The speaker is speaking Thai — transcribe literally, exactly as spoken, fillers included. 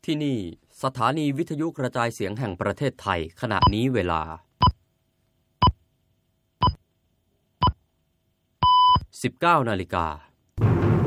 ที่นี่สถานีวิทยุกระจายเสียงแห่งประเทศไทยขณะนี้เวลา สิบเก้านาฬิกา